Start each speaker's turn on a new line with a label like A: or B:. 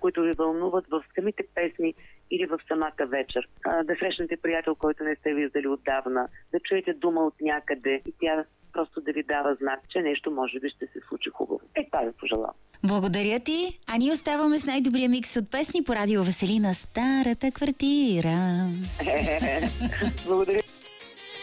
A: които ви вълнуват в самите песни или в самата вечер. Да срещнете приятел, който не сте виждали отдавна, да чуете дума от някъде и тя просто да ви дава знак, че нещо може би ще се случи хубаво. Това ви пожелавам.
B: Благодаря ти, а ние оставаме с най-добрия микс от песни по радио Веселина, Старата квартира.
A: Благодаря.